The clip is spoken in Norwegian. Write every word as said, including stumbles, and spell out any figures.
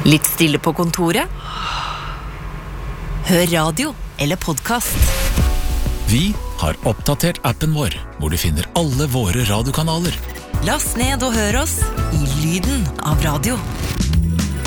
Litt stille på kontoret? Hør radio eller podcast. Vi har oppdatert appen vår, hvor du finner alle våre radiokanaler. Last ned og hør oss i lyden av radio.